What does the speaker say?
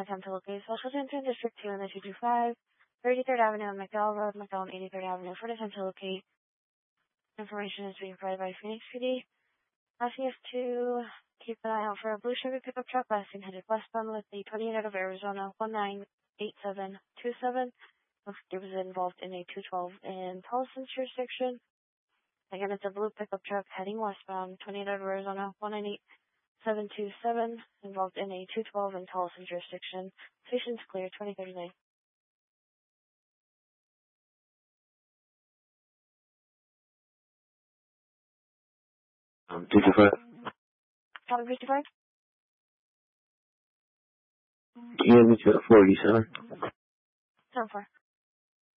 attempt to locate Social Center in District 2 in the 225, 33rd Avenue and McDowell Road, McDowell and 83rd Avenue for an attempt to locate. Information is being provided by Phoenix PD. Asking us to keep an eye out for a blue Chevy pickup truck last seen headed westbound with the 28 out of Arizona 198727. It was involved in a 212 in Tolleson jurisdiction. Again, it's a blue pickup truck heading westbound, 28 out of Arizona 198727, involved in a 212 in Tolleson jurisdiction. Station's clear, 2039. 225. Copy 55? Can you hear me to 47? 74.